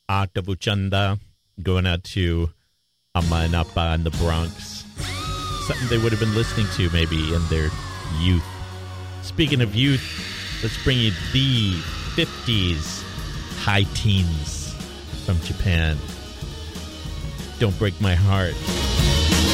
Atabuchanda, going out to Amma and Appa in the Bronx. Something they would have been listening to maybe in their youth. Speaking of youth, let's bring you the 50s high teens from Japan. Don't Break My Heart.